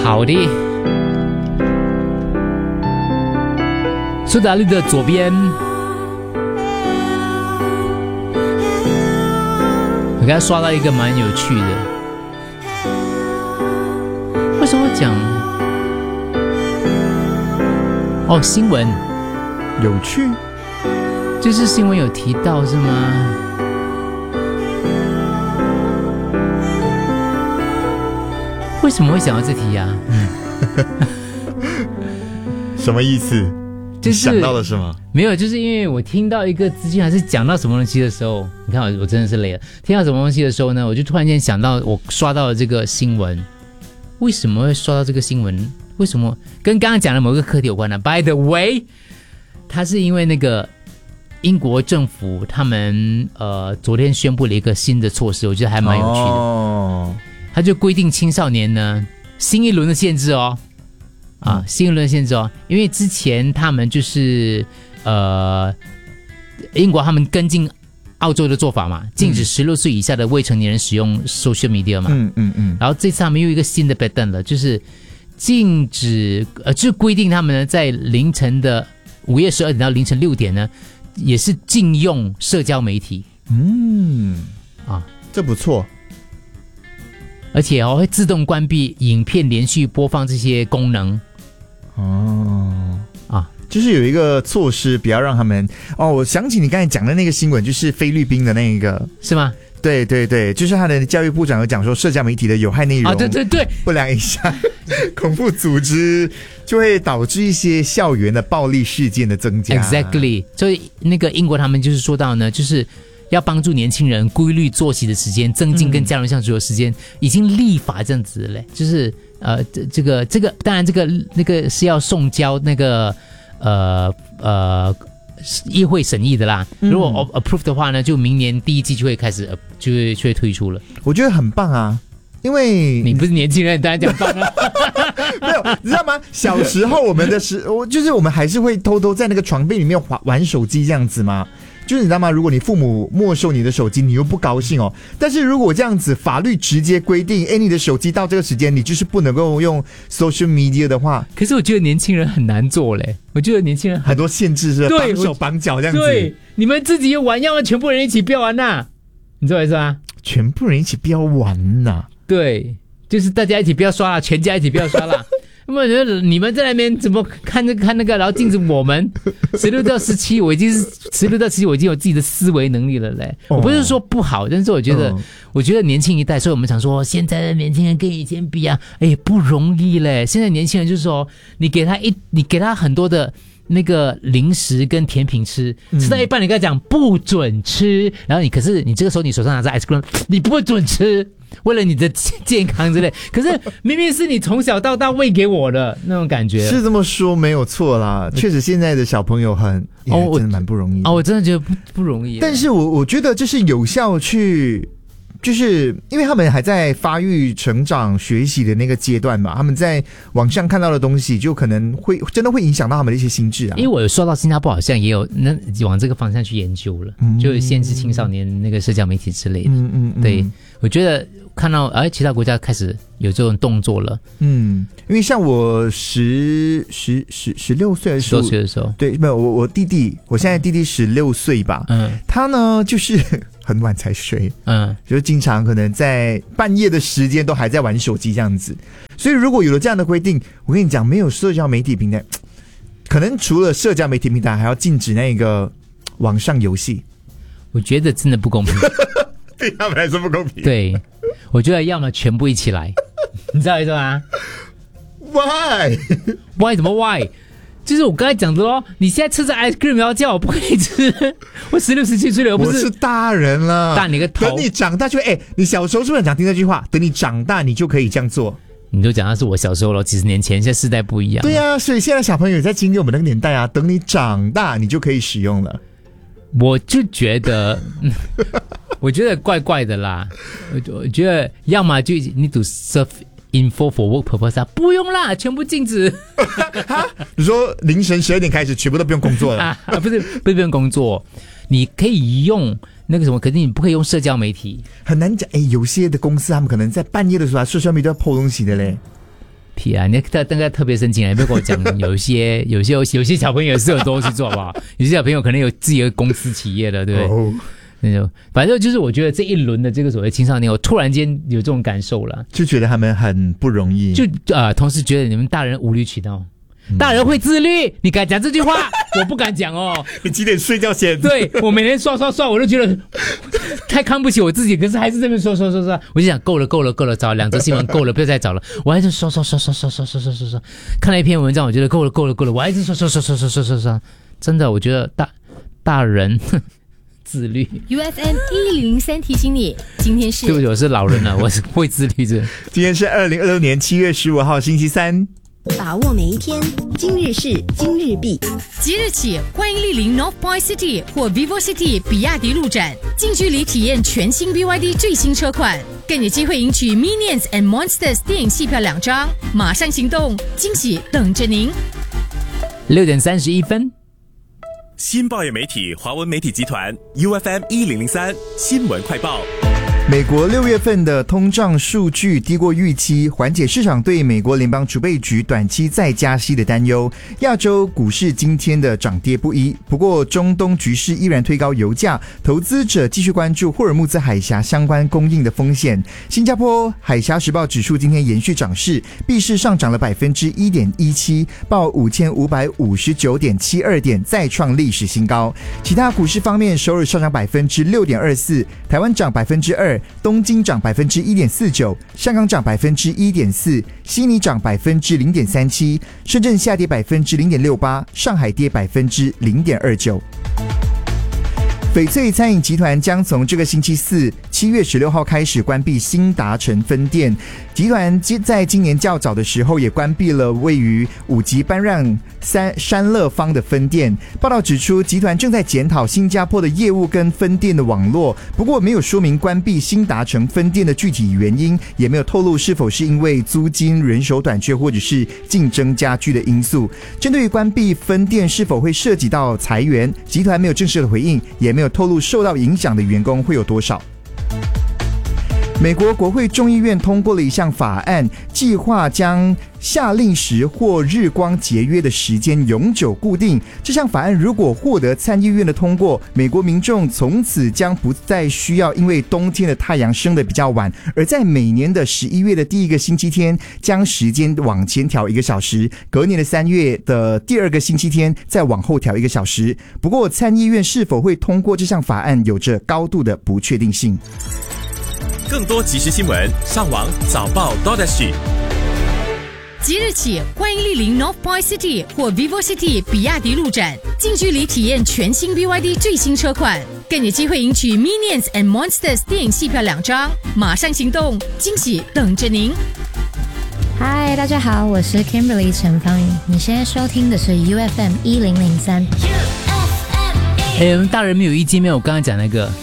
好的，苏打绿的左边，我刚才刷到一个蛮有趣的，为什么会讲？哦，新闻有趣， 就是新闻有提到是吗？为什么会想到这题啊？ 什么意思？ 就是想到了什么？ 没有，就是因为我听到一个资讯，还是讲到什么东西的时候，你看我真的是累了。听到什么东西的时候呢，我就突然间想到，我刷到了这个新闻。为什么会刷到这个新闻？为什么跟刚刚讲的某个课题有关呢 ？By the way， 它是因为那个英国政府他们昨天宣布了一个新的措施，我觉得还蛮有趣的。 哦， 他就规定青少年呢新一轮的限制哦，新一轮的限制哦，因为之前他们就是英国他们跟进澳洲的做法嘛，禁止16岁以下的未成年人使用 social media 嘛，然后这次他们又有一个新的 pattern 了，就是禁止就规定他们呢在凌晨的午夜12点到凌晨6点呢，也是禁用社交媒体， 这不错。 而且会自动关闭影片连续播放这些功能。 就是有一个措施，不要让他们我想起你刚才讲的那个新闻，就是菲律宾的那个， 是吗？ 对对对，就是他的教育部长有讲说，社交媒体的有害内容对对对， 不良影响恐怖组织，就会导致一些校园的暴力事件的增加。 Exactly， 所以那个英国他们就是说到呢，就是要帮助年轻人规律作息的时间，增进跟家人相处的时间，已经立法这样子嘞，就是这个当然那个是要送交那个议会审议的啦。如果 approve 的话呢，就明年第一季就会开始就会推出了。 我觉得很棒啊，因为你不是年轻人，当然讲棒啊。 没有，你知道吗？小时候我们就是我们还是会偷偷在那个床被里面玩手机这样子嘛。就是你知道吗？如果你父母没收你的手机，你又不高兴哦。但是如果这样子，法律直接规定，你的手机到这个时间，你就是不能够用 social media 的话， 可是我觉得年轻人很难做嘞。我觉得年轻人很多限制是绑手绑脚这样子。 对，你们自己又玩，要么全部人一起不要玩呐，你知道我意思吗？ 全部人一起不要玩呐。 对，就是大家一起不要刷啦，全家一起不要刷啦。我觉得你们在那边怎么看那个，然后禁止我们16到17，我已经是16到17，我已经有自己的思维能力了嘞。我不是说不好，但是我觉得年轻一代，所以我们想说，现在的年轻人跟以前比啊，不容易嘞。现在年轻人就是说，你给他很多的那个零食跟甜品吃到一半，你跟他讲不准吃，然后可是你这个时候你手上拿着 ice cream， 你不准吃。为了你的健康之类，可是明明是你从小到大喂给我的那种感觉， 是这么说没有错啦。确实，现在的小朋友真的蛮不容易的。 我真的觉得不容易。 但是我觉得这是有效去，就是因为他们还在发育、成长、学习的那个阶段嘛，他们在网上看到的东西，就可能真的会影响到他们的一些心智啊。 因为我有说到新加坡好像也有往这个方向去研究了，就限制青少年那个社交媒体之类的。对，我觉得。看到其他国家开始有这种动作了，因为像我16岁还是 16岁的时候， 对，没有我弟弟，我现在弟弟16岁吧，他呢就是很晚才睡，就是经常可能在半夜的时间都还在玩手机这样子，所以如果有了这样的规定，我跟你讲，没有社交媒体平台，可能除了社交媒体平台，还要禁止那个网上游戏，我觉得真的不公平。 对他们来说不公平。 对，我觉得要么全部一起来，你知道意思吗 ？Why 怎么 Why？ 就是我刚才讲的咯，你现在吃着 ice cream， 然后叫我不可以吃，我16、17岁了， 我是大人了， 大你个头！ 等你长大就你小时候是不是很常听这句话？等你长大，你就可以这样做。 你就讲那是我小时候了，几十年前，现在世代不一样。 对啊，所以现在小朋友也在经历我们那个年代啊。等你长大，你就可以使用了。 我就觉得。我觉得怪怪的啦，我觉得要么就你 to serve info for work purpose 不用啦，全部禁止。 你说凌晨12点开始，全部都不用工作了？ 不是不用工作，你可以用那个什么，可是你不可以用社交媒体。 很难讲，有些的公司他们可能在半夜的时候，社交媒体都要 po 东西的嘞。 屁啊！你大概特别生气了，不要跟我讲有些小朋友是有东西做好不好？有些小朋友可能有自己的公司企业的，对不对？哦，那种反正就是我觉得这一轮的这个所谓青少年，我突然间有这种感受了， 就觉得他们很不容易， 就同时觉得你们大人无理取闹。大人会自律，你敢讲这句话？我不敢讲哦。 你几点睡觉先？ 对，我每天刷，我都觉得太看不起我自己，可是还是这边刷。我就想够了，找2则新闻够了，不要再找了。我还是刷。看了一篇文章，我觉得够了，我还是刷。真的，我觉得大人自律。 UFM 1003提醒你，今天是对不起，我是老人了，我是会自律的。 今天是2026年7月15号星期三。 把握每一天，今日事今日毕。 即日起，欢迎莅临 North Point City 或 Vivo City 比亚迪路展，近距离体验全新 BYD 最新车款，更有机会赢取 Minions and Monsters 电影戏票2张。马上行动，惊喜等着您。 6点31分。 新报业媒体华文媒体集团 UFM 1003新闻快报。 美国6月份的通胀数据低过预期，缓解市场对美国联邦储备局短期再加息的担忧。亚洲股市今天的涨跌不一，不过中东局势依然推高油价，投资者继续关注霍尔木兹海峡相关供应的风险。新加坡海峡时报指数今天延续涨势，闭市上涨了 1.17%， 报 5559.72 点，再创历史新高。其他股市方面，首尔上涨 6.24%， 台湾涨 2%，东京涨 1.49%， 香港涨 1.4%， 悉尼涨 0.37%， 深圳下跌 0.68%， 上海跌 0.29%。翡翠餐饮集团将从这个星期四7月16号开始关闭新达城分店。集团在今年较早的时候也关闭了位于5级班让山乐坊的分店。报道指出，集团正在检讨新加坡的业务跟分店的网络，不过没有说明关闭新达城分店的具体原因，也没有透露是否是因为租金、人手短缺或者是竞争加剧的因素。针对于关闭分店是否会涉及到裁员，集团没有正式的回应，也没有透露受到影响的员工会有多少。美国国会众议院通过了一项法案，计划将夏令时或日光节约的时间永久固定。这项法案如果获得参议院的通过，美国民众从此将不再需要因为冬天的太阳升得比较晚，而在每年的11月的第一个星期天将时间往前调1个小时，隔年的3月的第2个星期天再往后调1个小时。不过参议院是否会通过这项法案有着高度的不确定性。 更多即时新闻，上网早报 .SG。 即日起，欢迎莅临 North Point City 或 Vivo City 比亚迪路展，近距离体验全新 BYD 最新车款，更有机会赢取 Minions and Monsters 电影戏票2张。马上行动，惊喜等着您。 嗨，大家好，我是 Kimberly 陈芳宇，你现在收听的是 UFM 1003。 大人没有意见没有？我刚刚讲那个。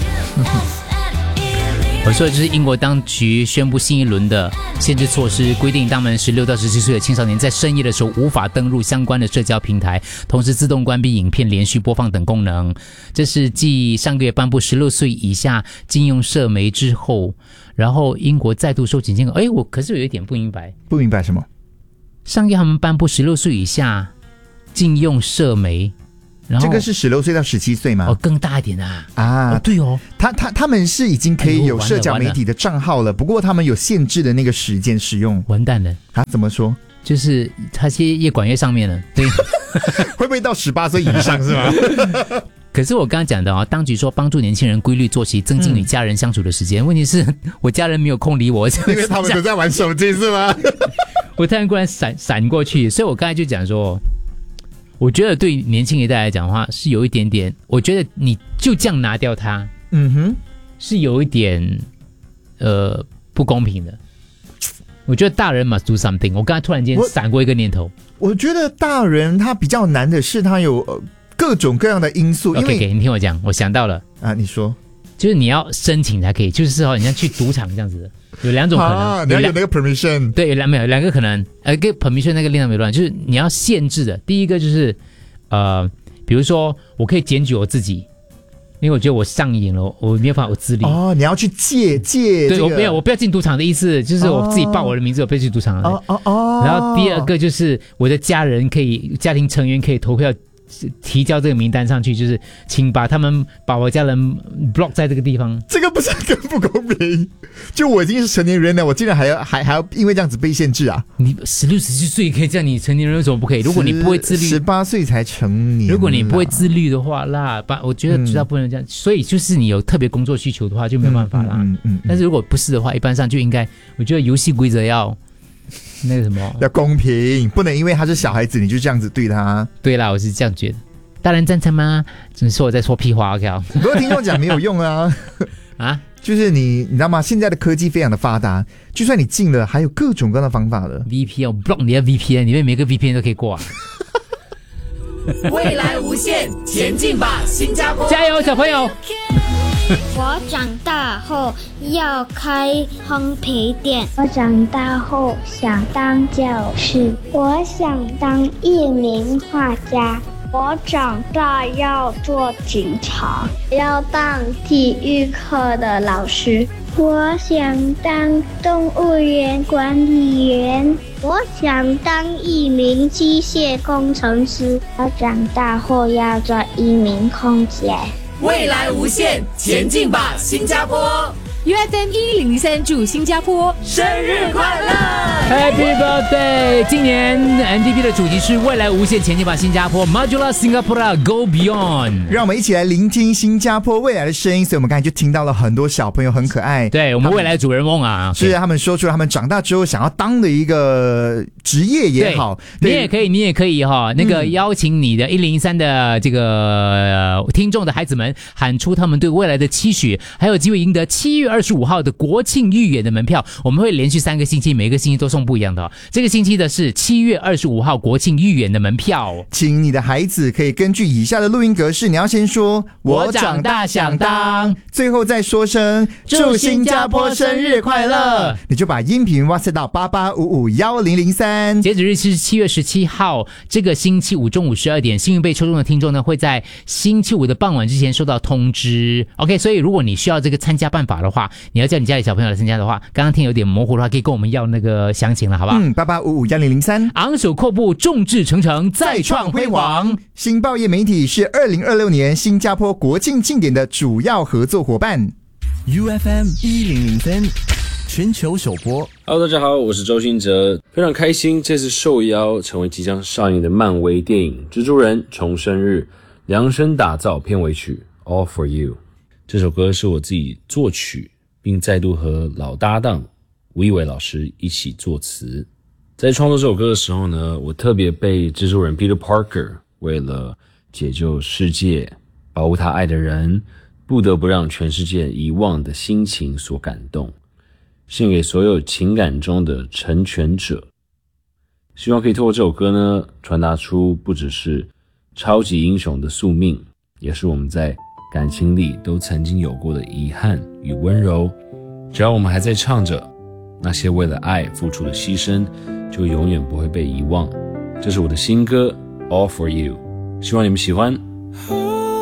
我说的就是英国当局宣布新一轮的限制措施，规定当满16到17岁的青少年在深夜的时候无法登入相关的社交平台，同时自动关闭影片连续播放等功能。这是继上个月颁布16岁以下禁用社媒之后，然后英国再度收紧监管。我可是有一点不明白。 不明白什么？ 上个月他们颁布16岁以下禁用社媒，然后这个是16岁到17岁吗？ 更大一点啊！对哦， 他们是已经可以有社交媒体的账号了，不过他们有限制的那个时间使用。 完蛋了啊！怎么说？ 就是他越管越上面了，对， 会不会到18岁以上是吗？ 可是我刚刚讲的当局说帮助年轻人规律作息，增进与家人相处的时间。问题是我家人没有空理我， 因为他们都在玩手机是吗？ 我突然闪过去，所以我刚才就讲说。我觉得对年轻一代来讲的话是有一点点，我觉得你就这样拿掉它，是有一点不公平的。我觉得大人 must do something。我刚才突然间闪过一个念头， 我觉得大人他比较难的是他有各种各样的因素。因为你听我讲，我想到了啊，你说。 就是你要申请才可以，就是你像去赌场这样子的，有2种可能。 你要有那个 permission。 对，有2个可能，跟 permission 那个另外没乱，就是你要限制的。第一个就是，比如说我可以检举我自己， 因为我觉得我上瘾了，我没有办法，我自律。 哦，你要去戒， 对，我不要进赌场的意思，就是我自己报我的名字，我不要去赌场了。然后第二个就是我的家庭成员可以投票提交这个名单上去，就是请把我家人 block 在这个地方。 这个不是更不公平？就我已经是成年人了，我竟然还要因为这样子被限制啊？ 你16、17岁可以这样，你成年人为什么不可以？如果你不会自律 ，18岁才成年。 如果你不会自律的话，我觉得绝大部分人这样。所以就是你有特别工作需求的话，就没有办法啦。但是如果不是的话，一般上就应该，我觉得游戏规则要。那个什么要公平，不能因为他是小孩子你就这样子对他。 对啦，我是这样觉得。大人赞成吗？只是我在说屁话 ，OK？ 很多听众讲没有用啊啊，就是你知道吗？现在的科技非常的发达，就算你进了，还有各种各样的方法的。 VPN block 你的 VPN， 里面每个 VPN 都可以过啊。 未来无限，前进吧，新加坡！ 加油，小朋友！ 我长大后要开烘焙店。我长大后想当教师。我想当一名画家。我长大要做警察，要当体育课的老师。我想当动物园管理员。我想当一名机械工程师。我长大后要做一名空姐。 未来无限，前进吧，新加坡 ！UFM 1003祝新加坡生日快乐 ，Happy Birthday！ 今年 NDP 的主题是未来无限，前进吧，新加坡 ，Majulah Singapura Go Beyond。 让我们一起来聆听新加坡未来的声音。所以我们刚才就听到了很多小朋友很可爱， 对我们未来的主人翁啊， 是他们说出了他们长大之后想要当的一个职业也好， 你也可以哈，那个邀请你的103的这个听众的孩子们喊出他们对未来的期许，还有机会赢得7月25号的国庆预演的门票。我们会连续3个星期，每个星期都送不一样的。这个星期的是7月25号国庆预演的门票。 请你的孩子可以根据以下的录音格式，你要先说我长大想当，最后再说声祝新加坡生日快乐，你就把音频 WhatsApp 到88551003。 截止日期是7月17号，这个星期五中午12点，幸运被抽中的听众呢会在星期五的傍晚之前收到通知。OK， 所以如果你需要这个参加办法的话，你要叫你家里小朋友来参加的话，刚刚听有点模糊的话，可以跟我们要那个详情了，好不好 ？88551003， 昂首阔步，众志成城，再创辉煌。 新报业媒体是2026年新加坡国庆庆典的主要合作伙伴。 UFM 1003全球首播。 Hello， 大家好，我是周兴哲，非常开心这次受邀成为即将上映的漫威电影《蜘蛛人重生日》量身打造片尾曲 All For You。这首歌是我自己作曲，并再度和老搭档吴亦伟老师一起作词。在创作这首歌的时候呢，我特别被蜘蛛人 Peter Parker 为了解救世界、保护他爱的人，不得不让全世界遗忘的心情所感动，献给所有情感中的成全者。希望可以透过这首歌呢，传达出不只是超级英雄的宿命，也是我们在感情里都曾经有过的遗憾与温柔。只要我们还在唱着，那些为了爱付出的牺牲就永远不会被遗忘。这是我的新歌 All For You， 希望你们喜欢。